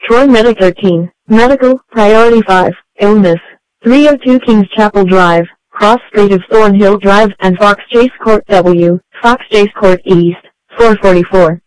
Troy Medic 13, Medical, Priority 5, Illness, 302 Kings Chapel Drive, Cross Street of Thornhill Drive and Fox Chase Court W, Fox Chase Court East, 444.